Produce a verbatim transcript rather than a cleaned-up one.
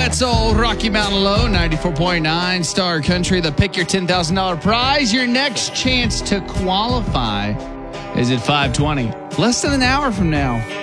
Wetzel, Rocky Mountain Low, ninety-four point nine Star Country. The Pick Your ten thousand dollars prize. Your next chance to qualify is at five twenty. Less than an hour from now.